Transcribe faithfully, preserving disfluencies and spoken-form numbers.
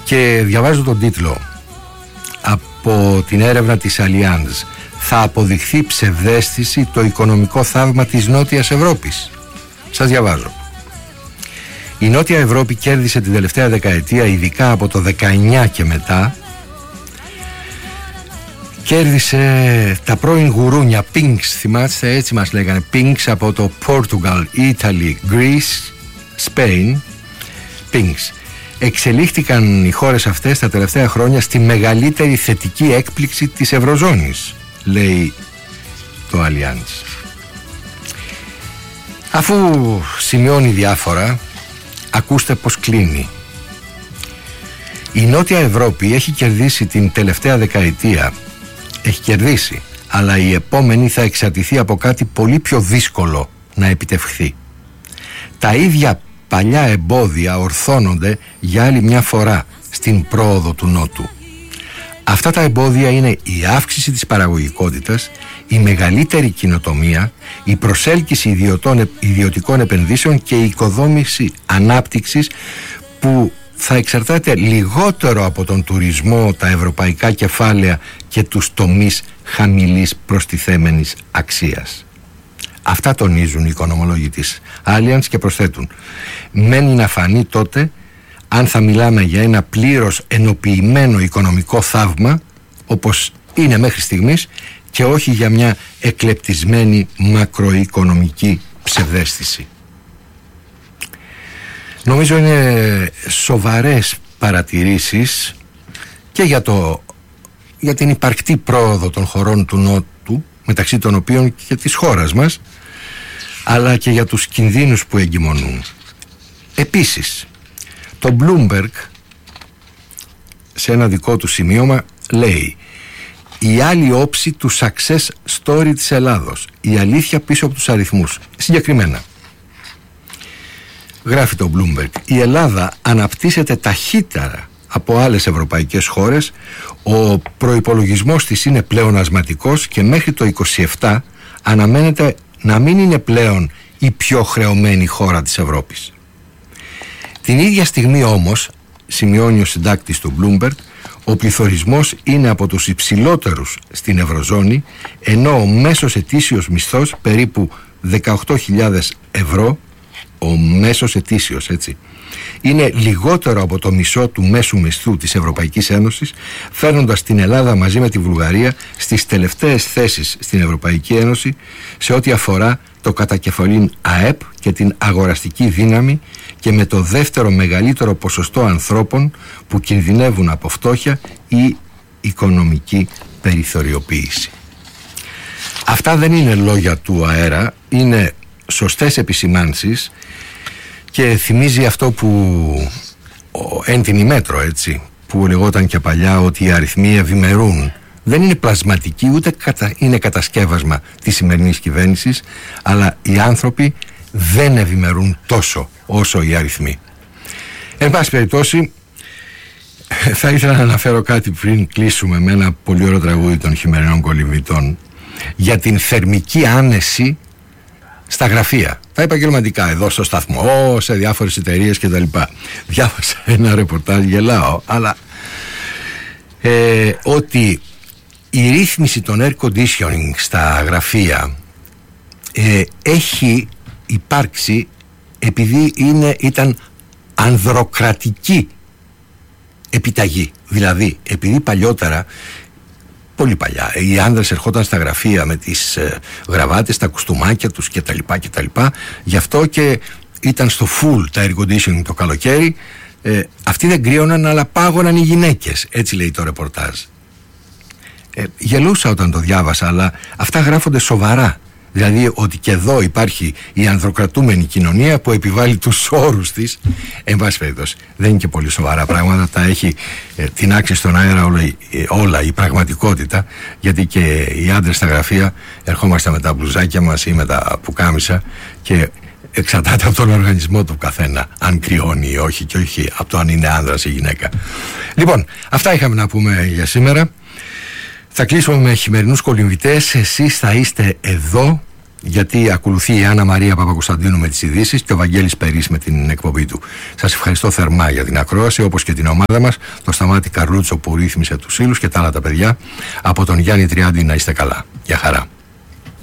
Και διαβάζω τον τίτλο από την έρευνα της Allianz. Θα αποδειχθεί ψευδαίσθηση το οικονομικό θαύμα της Νότιας Ευρώπης. Σας διαβάζω. Η Νότια Ευρώπη κέρδισε την τελευταία δεκαετία, ειδικά από το δεκαεννιά και μετά, κέρδισε τα πρώην γουρούνια Pinks, θυμάστε, έτσι μας λέγανε, Pinks, από το Portugal, Italy, Greece, Spain, Pinks. Εξελίχθηκαν οι χώρες αυτές τα τελευταία χρόνια στη μεγαλύτερη θετική έκπληξη της Ευρωζώνης, λέει το Allianz. Αφού σημειώνει διάφορα, ακούστε πως κλείνει. Η Νότια Ευρώπη έχει κερδίσει την τελευταία δεκαετία, έχει κερδίσει, αλλά η επόμενη θα εξαρτηθεί από κάτι πολύ πιο δύσκολο να επιτευχθεί. Τα ίδια παλιά εμπόδια ορθώνονται για άλλη μια φορά στην πρόοδο του Νότου. Αυτά τα εμπόδια είναι η αύξηση της παραγωγικότητας, η μεγαλύτερη καινοτομία, η προσέλκυση ιδιωτών, ιδιωτικών επενδύσεων και η οικοδόμηση ανάπτυξης που θα εξαρτάται λιγότερο από τον τουρισμό, τα ευρωπαϊκά κεφάλαια και τους τομείς χαμηλής προστιθέμενης αξίας. Αυτά τονίζουν οι οικονομολόγοι της Allianz και προσθέτουν: μένει να φανεί τότε αν θα μιλάμε για ένα πλήρως ενοποιημένο οικονομικό θαύμα, όπως είναι μέχρι στιγμής, και όχι για μια εκλεπτισμένη μακροοικονομική ψευδαίσθηση. Νομίζω είναι σοβαρές παρατηρήσεις και για, το, για την υπαρκτή πρόοδο των χωρών του Νότου, μεταξύ των οποίων και της χώρας μας, αλλά και για τους κινδύνους που εγκυμονούν. Επίσης, το Bloomberg σε ένα δικό του σημείωμα λέει: η άλλη όψη του success story της Ελλάδος, η αλήθεια πίσω από τους αριθμούς. Συγκεκριμένα γράφει το Bloomberg: η Ελλάδα αναπτύσσεται ταχύτερα από άλλες ευρωπαϊκές χώρες, ο προϋπολογισμός της είναι πλεονασματικός και μέχρι το είκοσι επτά αναμένεται να μην είναι πλέον η πιο χρεωμένη χώρα της Ευρώπης. Την ίδια στιγμή όμως, σημειώνει ο συντάκτης του Bloomberg, ο πληθωρισμός είναι από τους υψηλότερους στην Ευρωζώνη, ενώ ο μέσος ετήσιος μισθός περίπου δεκαοκτώ χιλιάδες ευρώ, ο μέσος ετήσιος, έτσι, είναι λιγότερο από το μισό του μέσου μισθού της Ευρωπαϊκής Ένωσης, φέρνοντας την Ελλάδα μαζί με τη Βουλγαρία στις τελευταίες θέσεις στην Ευρωπαϊκή Ένωση σε ό,τι αφορά το κατακεφαλήν ΑΕΠ και την αγοραστική δύναμη, και με το δεύτερο μεγαλύτερο ποσοστό ανθρώπων που κινδυνεύουν από φτώχεια ή οικονομική περιθωριοποίηση. Αυτά δεν είναι λόγια του αέρα, είναι σωστές επισημάνσεις και θυμίζει αυτό που εν την ημέτρο, έτσι, που λεγόταν και παλιά ότι οι αριθμοί ευημερούν. Δεν είναι πλασματική, ούτε κατα... είναι κατασκεύασμα της σημερινής κυβέρνησης, αλλά οι άνθρωποι δεν ευημερούν τόσο όσο οι αριθμοί. Εν πάση περιπτώσει, θα ήθελα να αναφέρω κάτι πριν κλείσουμε με ένα πολύ ωραίο τραγούδι των Χειμερινών Κολυμβητών για την θερμική άνεση στα γραφεία, τα επαγγελματικά, εδώ στο σταθμό, σε διάφορες εταιρείες κτλ. Διάβασα ένα ρεπορτάζ, γελάω, αλλά ε, ότι η ρύθμιση των air conditioning στα γραφεία ε, έχει υπάρξει επειδή είναι, ήταν ανδροκρατική επιταγή. Δηλαδή, επειδή παλιότερα, πολύ παλιά, οι άνδρες ερχόταν στα γραφεία με τις ε, γραβάτες, τα κουστούμάκια τους κτλ, κτλ. Γι' αυτό και ήταν στο full τα air conditioning το καλοκαίρι. Ε, αυτοί δεν κρύωναν, αλλά πάγωναν οι γυναίκες. Έτσι λέει το ρεπορτάζ. Ε, γελούσα όταν το διάβασα, αλλά αυτά γράφονται σοβαρά. Δηλαδή ότι και εδώ υπάρχει η ανδροκρατούμενη κοινωνία που επιβάλλει τους όρους της. Εν πάση περιπτώσει, δεν είναι και πολύ σοβαρά πράγματα. Τα έχει ε, την άξια στον αέρα όλα, ε, όλα η πραγματικότητα. Γιατί και οι άντρες στα γραφεία ερχόμαστε με τα μπλουζάκια μας ή με τα πουκάμισα και εξαρτάται από τον οργανισμό του καθένα αν κρυώνει ή όχι, και όχι από το αν είναι άνδρας ή γυναίκα. Λοιπόν, αυτά είχαμε να πούμε για σήμερα. Θα κλείσουμε με χειμερινούς κολυμβητές. Εσείς θα είστε εδώ γιατί ακολουθεί η Άννα Μαρία Παπακοσταντίνου με τις ειδήσεις και ο Βαγγέλης Περής με την εκπομπή του. Σας ευχαριστώ θερμά για την ακρόαση, όπως και την ομάδα μας, το Σταμάτη Καρλούτσο που ρύθμισε τους ύλους και τα άλλα τα παιδιά. Από τον Γιάννη Τριάντη να είστε καλά. Γεια χαρά.